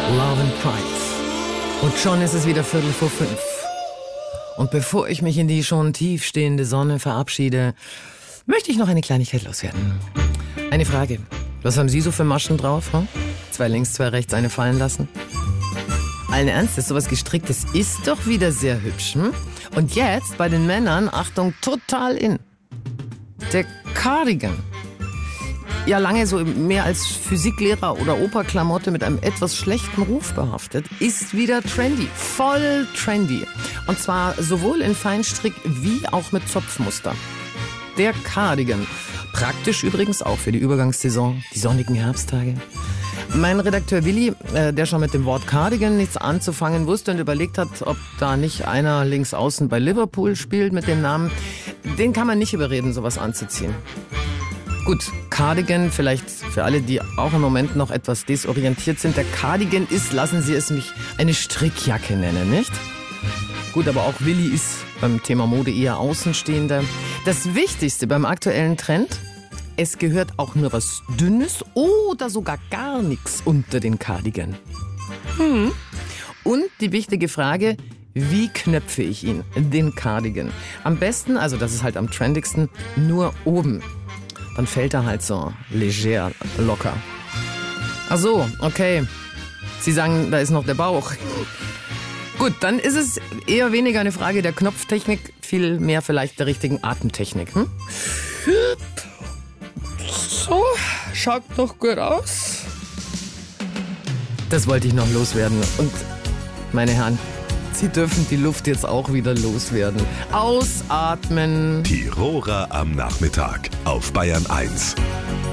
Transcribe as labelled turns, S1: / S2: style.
S1: Love and Pride. Und schon ist es wieder 4:45. Und bevor ich mich in die schon tiefstehende Sonne verabschiede, möchte ich noch eine Kleinigkeit loswerden. Eine Frage. Was haben Sie so für Maschen drauf? Hm? 2 links, 2 rechts, eine fallen lassen? Allen Ernstes, sowas Gestricktes ist doch wieder sehr hübsch. Hm? Und jetzt bei den Männern, Achtung, total in. Der Cardigan. Ja, lange so mehr als Physiklehrer oder Operklamotte mit einem etwas schlechten Ruf behaftet, ist wieder trendy. Voll trendy. Und zwar sowohl in Feinstrick wie auch mit Zopfmuster. Der Cardigan. Praktisch übrigens auch für die Übergangssaison, die sonnigen Herbsttage. Mein Redakteur Willi, der schon mit dem Wort Cardigan nichts anzufangen wusste und überlegt hat, ob da nicht einer links außen bei Liverpool spielt mit dem Namen, den kann man nicht überreden, sowas anzuziehen. Gut, Cardigan, vielleicht für alle, die auch im Moment noch etwas desorientiert sind. Der Cardigan ist, lassen Sie es mich, eine Strickjacke nennen, nicht? Gut, aber auch Willi ist beim Thema Mode eher Außenstehender. Das Wichtigste beim aktuellen Trend, es gehört auch nur was Dünnes oder sogar gar nichts unter den Cardigan. Und die wichtige Frage, wie knöpfe ich ihn, den Cardigan? Am besten, also das ist halt am trendigsten, nur oben. Dann fällt er halt so leger, locker. Ach so, okay. Sie sagen, da ist noch der Bauch. Gut, dann ist es eher weniger eine Frage der Knopftechnik, viel mehr vielleicht der richtigen Atemtechnik. So, schaut doch gut aus. Das wollte ich noch loswerden. Und meine Herren, Sie dürfen die Luft jetzt auch wieder loswerden. Ausatmen.
S2: Die Rohrer am Nachmittag auf Bayern 1.